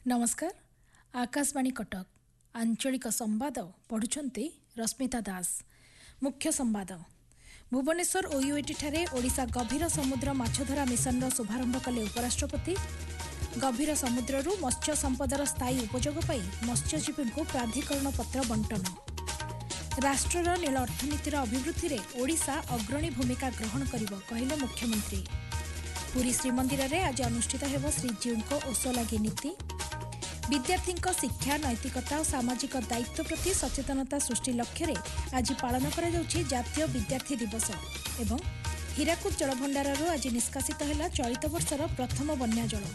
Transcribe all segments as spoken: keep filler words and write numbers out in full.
नमस्कार आकाशवाणी कटक आंचलिक संवाद पढ़ुछंती रश्मिता दास। मुख्य संवाद भुवनेश्वर ओयूएटी ठारे ओडिशा गभीर समुद्र माछधरा मिशन शुभारंभ कले उपराष्ट्रपति। गभीर समुद्ररू मत्स्य संपदर स्थायी उपयोग पाई मत्स्यजीवी को प्राधिकरण पत्र बंटन। राष्ट्रर नील अर्थनीतिर अभिवृद्धि में ओडिशा अग्रणी भूमिका ग्रहण करिब कहिले मुख्यमंत्री। पुरी श्रीमंदिर में आज अनुष्ठित हेब श्रीजीउको ओसलागी नीति। विद्यार्थी शिक्षा नैतिकता और सामाजिक दायित्व प्रति सचेतनता सृष्टि लक्ष्य रे आज पालन करा जाउछि जातीय विद्यार्थी दिवस। एवं हीराकुद जलभंडाररू आज निष्कासित है चलित वर्षर प्रथम बन्या जल।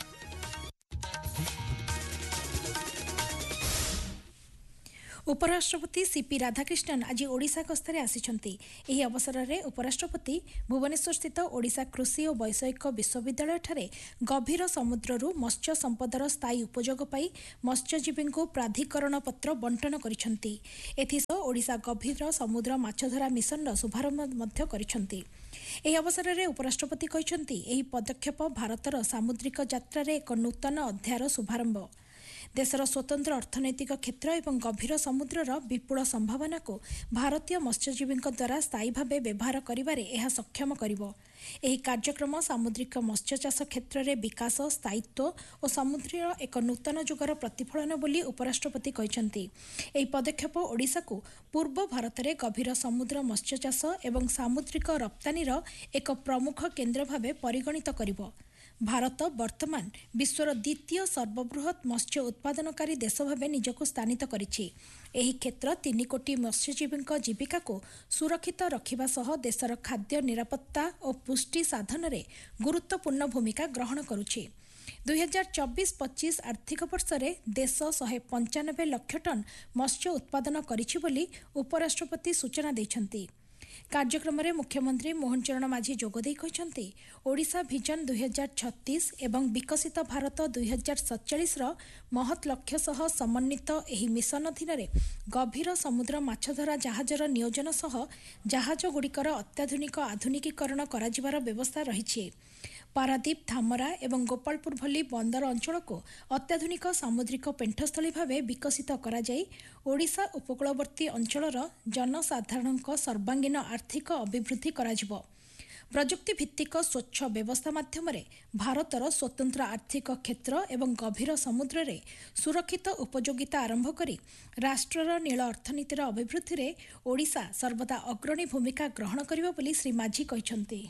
उपराष्ट्रपति सीपी राधाकृष्णन आज ओडिशा गस्तर आसिछंती। एही अवसर में उपराष्ट्रपति भुवनेश्वर स्थित ओडिशा कृषि और वैषयिक विश्वविद्यालय ठारे गभीर समुद्ररू मत्स्य संपदर स्थायी उपयोग पाई मत्स्यजीवी को प्राधिकरण पत्र बंटन करिछंती। एथिसह ओडिशा गभीर समुद्र माछधरा मिशन शुभारंभ मध्य करिछंती। एही अवसर में उपराष्ट्रपति कहिछंती एही पदक्षेप भारतर सामुद्रिक यात्रा रे एक नूतन अध्यायर शुभारंभ। देशर स्वतंत्र अर्थनैतिक क्षेत्र एवं गभीर समुद्रर विपुल संभावना को भारतीय मत्स्यजीवी द्वारा स्थायी भाव व्यवहार करिबारे एहा सक्षम करिबो। एही कार्यक्रम सामुद्रिक मत्स्य चाष क्षेत्र में विकास स्थायित्व और समुद्र एक नूतन जुगर प्रतिफलन बोली उपराष्ट्रपति कहिसंती। एही पदक्षेप ओडिशा को पूर्व भारत में गभीर समुद्र मत्स्य चाष एवं सामुद्रिक रप्तानीर एक प्रमुख केन्द्र भाव परिगणित करिबो। भारत वर्तमान विश्वर द्वितीय सर्वबृहत मत्स्य उत्पादनकारी देश भाव निजक स्थानित करिछि। एही क्षेत्र तीन कोटी मत्स्यजीवी जीविका को सुरक्षित रखिबा सह देशर खाद्य निरापत्ता और पुष्टि साधन रे गुरुत्वपूर्ण भूमिका ग्रहण करुछि। दुई हजार चौबीस पच्चीस आर्थिक वर्ष में देश शहे पंचानबे लक्ष टन मत्स्य उत्पादन करिछि बोली उपराष्ट्रपति सूचना दैछंती। कार्यक्रम में मुख्यमंत्री मोहन चरण माझी जोगदे कहते ओडिशा भिजन दुई हजार छत्तीस एवं विकसित भारत दुई हजार सतचाश महत लक्ष्य सह समन्वित एही मिशन अधीन गभीर समुद्र माछधरा जहाजर नियोजन सह जहाज गुड़िकर अत्याधुनिक आधुनिकीकरण कराजिबार व्यवस्था रही। पारादीप धामरा एवं गोपालपुर भली बंदर अंचल को अत्याधुनिक सामुद्रिक पेंठस्थली भाव विकसित करा जाई ओडिशा उपकूलवर्ती अंचलर जनसाधारण सर्वांगीन आर्थिक अभिवृद्धि कराजिबो। प्रजुक्ति भित्तिक स्वच्छ व्यवस्था माध्यम भारतर स्वतंत्र आर्थिक क्षेत्र एवं गभीर समुद्र रे सुरक्षित उपयोगिता आरंभ करी राष्ट्रर नील अर्थनीतिर अभिवृद्धि रे ओडिशा सर्वदा अग्रणी भूमिका ग्रहण करिबो बोली श्री माझी कहिसंती।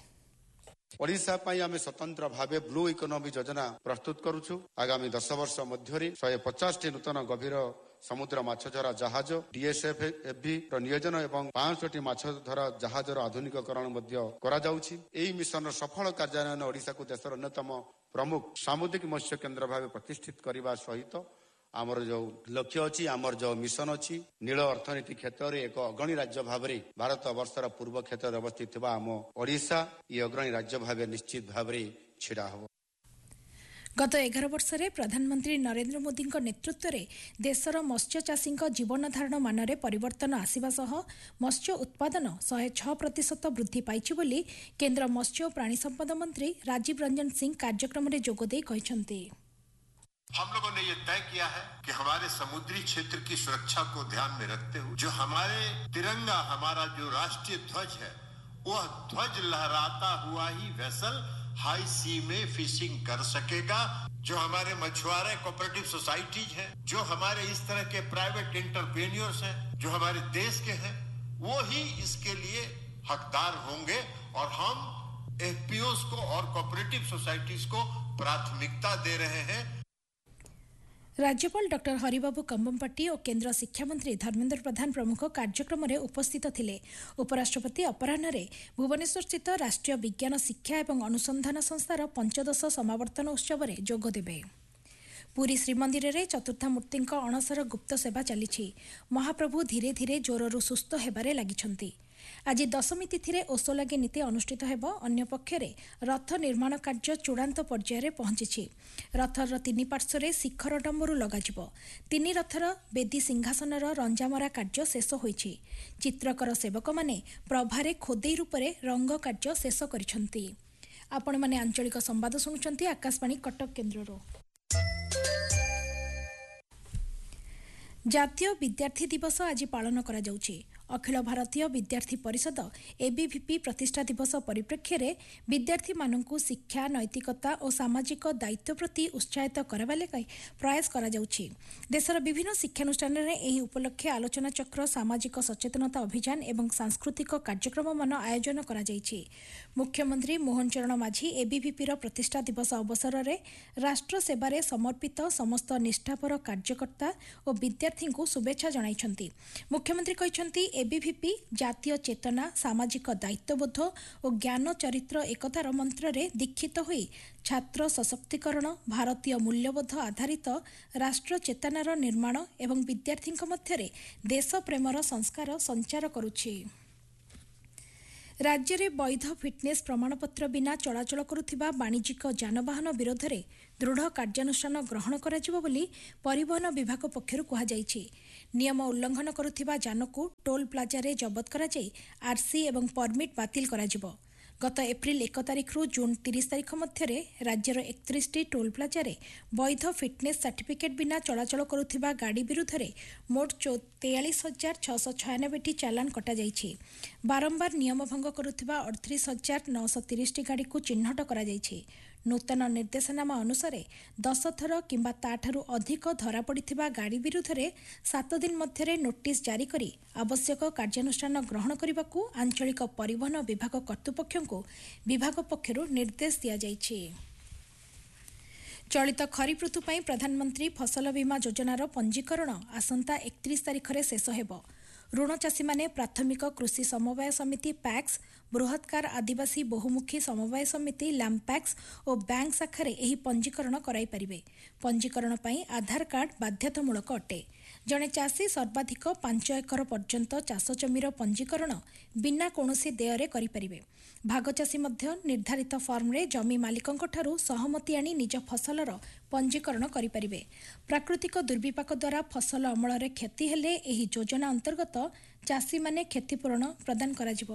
ओडिशा पाई आमे स्वतंत्र भावे ब्लू इकोनॉमी योजना प्रस्तुत करुछु। आगामी दस वर्ष मध्य शहे पचास टी नूतन गभीर समुद्र माछधरा जहाज डीएसएफ एफबी नियोजन एवं पांच टी माछधरा जहाजर आधुनिकीकरण मध्य करा जाउछि। एही मिशन सफल कार्यान्वयन ओडिशा को देशर अन्यतम प्रमुख सामुद्रिक मत्स्य केन्द्र भाव प्रतिष्ठित करने सहित आमर जो लक्ष्य अच्छी आमर जो मिशन अच्छी नील अर्थनीति क्षेत्र में एक अग्रणी राज्य भाव भारत वर्षर पूर्व क्षेत्र में अवस्थित आम ओडिशा ये अग्रणी राज्य भाव निश्चित भाव छिड़ा हो। गत एगार वर्ष में प्रधानमंत्री नरेंद्र मोदी नेतृत्व में देशर मत्स्य चाषी जीवन धारण मान में परिवर्तन आसिबा सह मत्स्य उत्पादन शहे छह प्रतिशत वृद्धि पाइछि बोली केन्द्र मत्स्य और प्राणी संपदा मंत्री राजीव रंजन सिंह कार्यक्रम में जोगदे कहिसंती। हम लोगों ने ये तय किया है कि हमारे समुद्री क्षेत्र की सुरक्षा को ध्यान में रखते हुए जो हमारे तिरंगा हमारा जो राष्ट्रीय ध्वज है वह ध्वज लहराता हुआ ही वेसल हाई सी में फिशिंग कर सकेगा। जो हमारे मछुआरे कोऑपरेटिव सोसाइटीज हैं, जो हमारे इस तरह के प्राइवेट एंटरप्रेन्योर्स हैं, जो हमारे देश के हैं, वो ही इसके लिए हकदार होंगे और हम एफपीओस को और कोऑपरेटिव सोसाइटीज को प्राथमिकता दे रहे हैं। राज्यपाल डॉक्टर हरिबाबू कंबमपाटी और केन्द्र शिक्षा मंत्री धर्मेन्द्र प्रधान प्रमुख कार्यक्रम में उपस्थित थिले। उपराष्ट्रपति अपराह्न भुवनेश्वर स्थित राष्ट्रीय विज्ञान शिक्षा एवं अनुसंधान संस्थार पंचदश समावर्तन उत्सव में जोगदेवे। पुरी श्रीमंदिर में चतुर्थामूर्ति अणसर गुप्त सेवा चली। महाप्रभु धीरे धीरे ज्वररू सुस्थ हेबारे लागिछंती। आज दशमी तिथि में ओसलागी नीति अनुष्ठित हेब। अन्य पक्षरे रथ निर्माण कार्य चूड़ांत पर्यायर पहुंची। रथर तीन पार्श्वर शिखर डम्बरू लगाजिब। तीन रथर बेदी सिंहासनर रंजामरा कार्य शेष होईछि। चित्रकर सेवक माने प्रभारे खोदेई रूपरे रंग कार्य शेष करिसंती। आपण माने आंचलिक संवाद सुनुचंती आकाशवाणी कटक केन्द्ररो। ଜାତୀୟ ବିଦ୍ୟାର୍ଥୀ ଦିବସ ଆଜି ପାଳନ କରାଯାଉଛି। ଅଖିଳ ଭାରତୀୟ ବିଦ୍ୟାର୍ଥୀ ପରିଷଦ ଏବିଭିପି ପ୍ରତିଷ୍ଠା ଦିବସ ପରିପ୍ରେକ୍ଷୀରେ ବିଦ୍ୟାର୍ଥୀମାନଙ୍କୁ ଶିକ୍ଷା ନୈତିକତା ଓ ସାମାଜିକ ଦାୟିତ୍ୱ ପ୍ରତି ଉତ୍ସାହିତ କରାଇବା ଲାଗି ପ୍ରୟାସ କରାଯାଉଛି। ଦେଶର ବିଭିନ୍ନ ଶିକ୍ଷାନୁଷ୍ଠାନରେ ଏହି ଉପଲକ୍ଷେ ଆଲୋଚନା ଚକ୍ର, ସାମାଜିକ ସଚେତନତା ଅଭିଯାନ ଏବଂ ସାଂସ୍କୃତିକ କାର୍ଯ୍ୟକ୍ରମମାନ ଆୟୋଜନ କରାଯାଇଛି। ମୁଖ୍ୟମନ୍ତ୍ରୀ ମୋହନ ଚରଣ ମାଝୀ ଏବିଭିପିର ପ୍ରତିଷ୍ଠା ଦିବସ ଅବସରରେ ରାଷ୍ଟ୍ର ସେବାରେ ସମର୍ପିତ ସମସ୍ତ ନିଷ୍ଠାପର କାର୍ଯ୍ୟକର୍ତ୍ତା ଓ ବିଦ୍ୟାର୍ଥୀଙ୍କୁ ଶୁଭେଚ୍ଛା ଜଣାଇଛନ୍ତି। ମୁଖ୍ୟମନ୍ତ୍ରୀ କହିଛନ୍ତି, ଏବିଭିପି ଜାତୀୟ ଚେତନା, ସାମାଜିକ ଦାୟିତ୍ୱବୋଧ ଓ ଜ୍ଞାନ ଚରିତ୍ର ଏକତାର ମନ୍ତ୍ରରେ ଦୀକ୍ଷିତ ହୋଇ ଛାତ୍ର ସଶକ୍ତିକରଣ, ଭାରତୀୟ ମୂଲ୍ୟବୋଧ ଆଧାରିତ ରାଷ୍ଟ୍ର ଚେତନାର ନିର୍ମାଣ ଏବଂ ବିଦ୍ୟାର୍ଥୀଙ୍କ ମଧ୍ୟରେ ଦେଶପ୍ରେମର ସଂସ୍କାର ସଞ୍ଚାର କରୁଛି। ରାଜ୍ୟରେ ବୈଧ ଫିଟ୍ନେସ୍ ପ୍ରମାଣପତ୍ର ବିନା ଚଳାଚଳ କରୁଥିବା ବାଣିଜ୍ୟିକ ଯାନବାହନ ବିରୋଧରେ ଦୃଢ଼ କାର୍ଯ୍ୟାନୁଷ୍ଠାନ ଗ୍ରହଣ କରାଯିବ ବୋଲି ପରିବହନ ବିଭାଗ ପକ୍ଷରୁ କୁହାଯାଇଛି। ନିୟମ ଉଲ୍ଲଂଘନ କରୁଥିବା ଯାନକୁ ଟୋଲ୍ ପ୍ଲାଜାରେ ଜବତ କରାଯାଇ ଆର୍ସି ଏବଂ ପରମିଟ୍ ବାତିଲ କରାଯିବ। ଗତ ଏପ୍ରିଲ ଏକ ତାରିଖରୁ ଜୁନ୍ ତିରିଶ ତାରିଖ ମଧ୍ୟରେ ରାଜ୍ୟର ଏକତିରିଶଟି ଟୋଲ୍ ପ୍ଲାଜାରେ ବୈଧ ଫିଟ୍ନେସ୍ ସାର୍ଟିଫିକେଟ୍ ବିନା ଚଳାଚଳ କରୁଥିବା ଗାଡ଼ି ବିରୁଦ୍ଧରେ ମୋଟ ତେୟାଳିଶ ହଜାର ଛଅଶହ ଛୟାନବେଟି ଚାଲାଣ କଟାଯାଇଛି। ବାରମ୍ବାର ନିୟମ ଭଙ୍ଗ କରୁଥିବା ଅଠତିରିଶ ହଜାର ନଅଶହ ତିରିଶଟି ଗାଡ଼ିକୁ ଚିହ୍ନଟ କରାଯାଇଛି। ନୂତନ ନିର୍ଦ୍ଦେଶନାମା ଅନୁସାରେ ଦଶ ଥର କିମ୍ବା ତାଠାରୁ ଅଧିକ ଧରାପଡ଼ିଥିବା ଗାଡ଼ି ବିରୁଦ୍ଧରେ ସାତ ଦିନ ମଧ୍ୟରେ ନୋଟିସ୍ ଜାରି କରି ଆବଶ୍ୟକ କାର୍ଯ୍ୟାନୁଷ୍ଠାନ ଗ୍ରହଣ କରିବାକୁ ଆଞ୍ଚଳିକ ପରିବହନ ବିଭାଗ କର୍ତ୍ତୃପକ୍ଷଙ୍କୁ ବିଭାଗ ପକ୍ଷରୁ ନିର୍ଦ୍ଦେଶ ଦିଆଯାଇଛି। ଚଳିତ ଖରିଫ ଋତୁ ପାଇଁ ପ୍ରଧାନମନ୍ତ୍ରୀ ଫସଲ ବୀମା ଯୋଜନାର ପଞ୍ଜୀକରଣ ଆସନ୍ତା ଏକତିରିଶ ତାରିଖରେ ଶେଷ ହେବ। ଋଣ ଚାଷୀମାନେ ପ୍ରାଥମିକ କୃଷି ସମବାୟ ସମିତି ପ୍ୟାକ୍ସ, ବୃହତ୍କାର ଆଦିବାସୀ ବହୁମୁଖୀ ସମବାୟ ସମିତି ଲ୍ୟାମ୍ପ୍ୟାକ୍ସ ଓ ବ୍ୟାଙ୍କ ଶାଖାରେ ଏହି ପଞ୍ଜୀକରଣ କରାଇପାରିବେ। ପଞ୍ଜୀକରଣ ପାଇଁ ଆଧାର କାର୍ଡ ବାଧ୍ୟତାମୂଳକ ଅଟେ। ଜଣେ ଚାଷୀ ସର୍ବାଧିକ ପାଞ୍ଚ ଏକର ପର୍ଯ୍ୟନ୍ତ ଚାଷ ଜମିର ପଞ୍ଜୀକରଣ ବିନା କୌଣସି ଦେୟରେ କରିପାରିବେ। ଭାଗଚାଷୀ ମଧ୍ୟ ନିର୍ଦ୍ଧାରିତ ଫର୍ମରେ ଜମି ମାଲିକଙ୍କଠାରୁ ସହମତି ଆଣି ନିଜ ଫସଲର ପଞ୍ଜୀକରଣ କରିପାରିବେ। ପ୍ରାକୃତିକ ଦୁର୍ବିପାକ ଦ୍ୱାରା ଫସଲ ଅମଳରେ କ୍ଷତି ହେଲେ ଏହି ଯୋଜନା ଅନ୍ତର୍ଗତ ଚାଷୀମାନେ କ୍ଷତିପୂରଣ ପ୍ରଦାନ କରାଯିବ।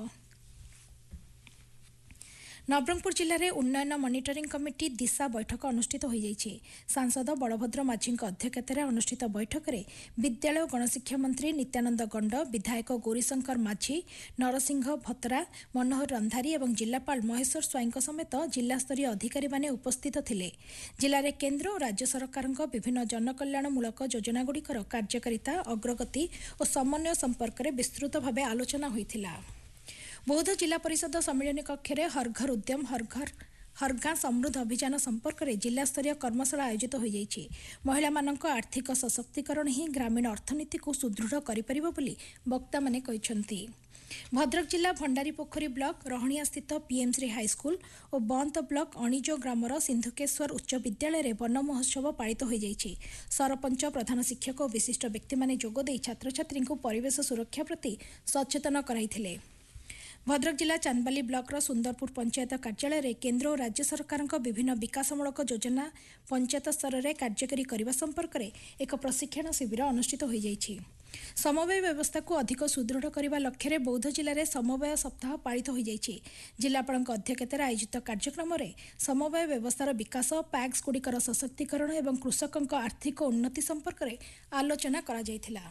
ନବରଙ୍ଗପୁର ଜିଲ୍ଲାରେ ଉନ୍ନୟନ ମନିଟରିଂ କମିଟି ଦିଶା ବୈଠକ ଅନୁଷ୍ଠିତ ହୋଇଯାଇଛି। ସାଂସଦ ବଳଭଦ୍ର ମାଝୀଙ୍କ ଅଧ୍ୟକ୍ଷତାରେ ଅନୁଷ୍ଠିତ ବୈଠକରେ ବିଦ୍ୟାଳୟ ଓ ଗଣଶିକ୍ଷା ମନ୍ତ୍ରୀ ନିତ୍ୟାନନ୍ଦ ଗଣ୍ଡ, ବିଧାୟକ ଗୌରୀଶଙ୍କର ମାଝୀ, ନରସିଂହ ଭତରା, ମନୋହର ରନ୍ଧାରୀ ଏବଂ ଜିଲ୍ଲାପାଳ ମହେଶ୍ୱର ସ୍ୱାଇଁଙ୍କ ସମେତ ଜିଲ୍ଲାସ୍ତରୀୟ ଅଧିକାରୀମାନେ ଉପସ୍ଥିତ ଥିଲେ। ଜିଲ୍ଲାରେ କେନ୍ଦ୍ର ଓ ରାଜ୍ୟ ସରକାରଙ୍କ ବିଭିନ୍ନ ଜନକଲ୍ୟାଣମୂଳକ ଯୋଜନାଗୁଡ଼ିକର କାର୍ଯ୍ୟକାରିତା, ଅଗ୍ରଗତି ଓ ସମନ୍ୱୟ ସମ୍ପର୍କରେ ବିସ୍ତୃତ ଭାବେ ଆଲୋଚନା ହୋଇଥିଲା। ବୌଦ୍ଧ ଜିଲ୍ଲା ପରିଷଦ ସମ୍ମିଳନୀ କକ୍ଷରେ ହର୍ ଘର ଉଦ୍ୟମ ହର୍ ଘର ହର୍ ଗାଁ ସମୃଦ୍ଧ ଅଭିଯାନ ସମ୍ପର୍କରେ ଜିଲ୍ଲାସ୍ତରୀୟ କର୍ମଶାଳା ଆୟୋଜିତ ହୋଇଯାଇଛି। ମହିଳାମାନଙ୍କ ଆର୍ଥିକ ସଶକ୍ତିକରଣ ହିଁ ଗ୍ରାମୀଣ ଅର୍ଥନୀତିକୁ ସୁଦୃଢ଼ କରିପାରିବ ବୋଲି ବକ୍ତାମାନେ କହିଛନ୍ତି। ଭଦ୍ରକ ଜିଲ୍ଲା ଭଣ୍ଡାରୀପୋଖରୀ ବ୍ଲକ ରହଣିଆସ୍ଥିତ ପିଏମ୍ଶ୍ରୀ ହାଇସ୍କୁଲ ଓ ବନ୍ତ ବ୍ଲକ ଅଣିଜୋ ଗ୍ରାମର ସିନ୍ଧୁକେଶ୍ୱର ଉଚ୍ଚ ବିଦ୍ୟାଳୟରେ ବନ ମହୋତ୍ସବ ପାଳିତ ହୋଇଯାଇଛି। ସରପଞ୍ଚ, ପ୍ରଧାନ ଶିକ୍ଷକ ଓ ବିଶିଷ୍ଟ ବ୍ୟକ୍ତିମାନେ ଯୋଗଦେଇ ଛାତ୍ରଛାତ୍ରୀଙ୍କୁ ପରିବେଶ ସୁରକ୍ଷା ପ୍ରତି ସଚେତନ କରାଇଥିଲେ। ଭଦ୍ରକ ଜିଲ୍ଲା ଚାନ୍ଦବାଲି ବ୍ଲକର ସୁନ୍ଦରପୁର ପଞ୍ଚାୟତ କାର୍ଯ୍ୟାଳୟରେ କେନ୍ଦ୍ର ଓ ରାଜ୍ୟ ସରକାରଙ୍କ ବିଭିନ୍ନ ବିକାଶମୂଳକ ଯୋଜନା ପଞ୍ଚାୟତ ସ୍ତରରେ କାର୍ଯ୍ୟକାରୀ କରିବା ସମ୍ପର୍କରେ ଏକ ପ୍ରଶିକ୍ଷଣ ଶିବିର ଅନୁଷ୍ଠିତ ହୋଇଯାଇଛି। ସମବାୟ ବ୍ୟବସ୍ଥାକୁ ଅଧିକ ସୁଦୃଢ଼ କରିବା ଲକ୍ଷ୍ୟରେ ବୌଦ୍ଧ ଜିଲ୍ଲାରେ ସମବାୟ ସପ୍ତାହ ପାଳିତ ହୋଇଯାଇଛି। ଜିଲ୍ଲାପାଳଙ୍କ ଅଧ୍ୟକ୍ଷତାରେ ଆୟୋଜିତ କାର୍ଯ୍ୟକ୍ରମରେ ସମବାୟ ବ୍ୟବସ୍ଥାର ବିକାଶ, ପ୍ୟାକ୍ସଗୁଡ଼ିକର ସଶକ୍ତିକରଣ ଏବଂ କୃଷକଙ୍କ ଆର୍ଥିକ ଉନ୍ନତି ସମ୍ପର୍କରେ ଆଲୋଚନା କରାଯାଇଥିଲା।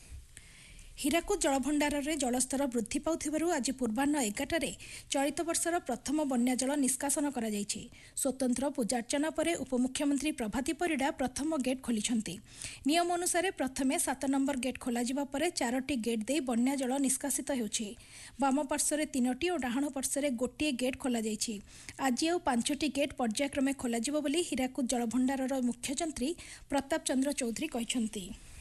ହୀରାକୁଦ ଜଳଭଣ୍ଡାରରେ ଜଳସ୍ତର ବୃଦ୍ଧି ପାଉଥିବାରୁ ଆଜି ପୂର୍ବାହ୍ନ ଏଗାରଟାରେ ଚଳିତ ବର୍ଷର ପ୍ରଥମ ବନ୍ୟା ଜଳ ନିଷ୍କାସନ କରାଯାଇଛି। ସ୍ୱତନ୍ତ୍ର ପୂଜାର୍ଚ୍ଚନା ପରେ ଉପମୁଖ୍ୟମନ୍ତ୍ରୀ ପ୍ରଭାତୀ ପରିଡ଼ା ପ୍ରଥମ ଗେଟ୍ ଖୋଲିଛନ୍ତି। ନିୟମ ଅନୁସାରେ ପ୍ରଥମେ ସାତ ନମ୍ବର ଗେଟ୍ ଖୋଲାଯିବା ପରେ ଚାରୋଟି ଗେଟ୍ ଦେଇ ବନ୍ୟା ଜଳ ନିଷ୍କାସିତ ହେଉଛି। ବାମ ପାର୍ଶ୍ୱରେ ତିନୋଟି ଓ ଡାହାଣ ପାର୍ଶ୍ୱରେ ଗୋଟିଏ ଗେଟ୍ ଖୋଲାଯାଇଛି। ଆଜି ଆଉ ପାଞ୍ଚଟି ଗେଟ୍ ପର୍ଯ୍ୟାୟକ୍ରମେ ଖୋଲାଯିବ ବୋଲି ହୀରାକୁଦ ଜଳଭଣ୍ଡାରର ମୁଖ୍ୟଯନ୍ତ୍ରୀ ପ୍ରତାପ ଚନ୍ଦ୍ର ଚୌଧୁରୀ କହିଛନ୍ତି।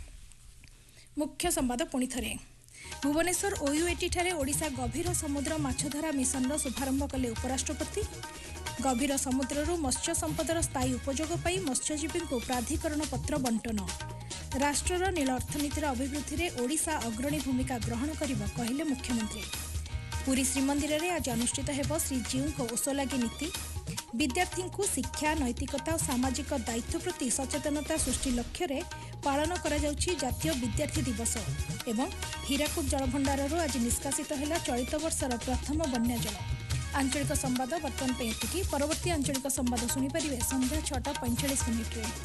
ମୁଖ୍ୟ ସମ୍ବାଦ ପୁଣି ଥରେ। ଭୁବନେଶ୍ୱର ଓୟୁଏଟିଠାରେ ଓଡ଼ିଶା ଗଭୀର ସମୁଦ୍ର ମାଛଧରା ମିଶନର ଶୁଭାରମ୍ଭ କଲେ ଉପରାଷ୍ଟ୍ରପତି। ଗଭୀର ସମୁଦ୍ରରୁ ମତ୍ସ୍ୟ ସମ୍ପଦର ସ୍ଥାୟୀ ଉପଯୋଗ ପାଇଁ ମତ୍ସ୍ୟଜୀବୀଙ୍କୁ ପ୍ରାଧିକରଣ ପତ୍ର ବଣ୍ଟନ। ରାଷ୍ଟ୍ରର ନୀଳ ଅର୍ଥନୀତିର ଅଭିବୃଦ୍ଧିରେ ଓଡ଼ିଶା ଅଗ୍ରଣୀ ଭୂମିକା ଗ୍ରହଣ କରିବ, କହିଲେ ମୁଖ୍ୟମନ୍ତ୍ରୀ। ପୁରୀ ଶ୍ରୀମନ୍ଦିରରେ ଆଜି ଅନୁଷ୍ଠିତ ହେବ ଶ୍ରୀଜୀଉଙ୍କ ଓଷଲାଗି ନୀତି। ବିଦ୍ୟାର୍ଥୀଙ୍କୁ ଶିକ୍ଷା, ନୈତିକତା ଓ ସାମାଜିକ ଦାୟିତ୍ୱ ପ୍ରତି ସଚେତନତା ସୃଷ୍ଟି ଲକ୍ଷ୍ୟରେ ପାଳନ କରାଯାଉଛି ଜାତୀୟ ବିଦ୍ୟାର୍ଥୀ ଦିବସ। ଏବଂ ହୀରାକୁଦ ଜଳଭଣ୍ଡାରରୁ ଆଜି ନିଷ୍କାସିତ ହେଲା ଚଳିତ ବର୍ଷର ପ୍ରଥମ ବନ୍ୟା ଜଳ। ଆଞ୍ଚଳିକ ସମ୍ବାଦ ବର୍ତ୍ତମାନ ପାଇଁ ଏତିକି। ପରବର୍ତ୍ତୀ ଆଞ୍ଚଳିକ ସମ୍ବାଦ ଶୁଣିପାରିବେ ସନ୍ଧ୍ୟା ଛଅଟା ପଇଁଚାଳିଶ ମିନିଟ୍ରେ।